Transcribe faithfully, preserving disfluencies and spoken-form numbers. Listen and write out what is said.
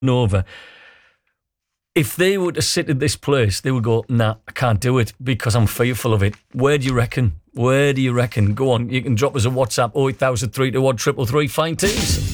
over. If they were to sit in this place, they would go, nah, I can't do it because I'm fearful of it. Where do you reckon? Where do you reckon? Go on, you can drop us a WhatsApp oh eight thousand three two one three three three. Fine tunes.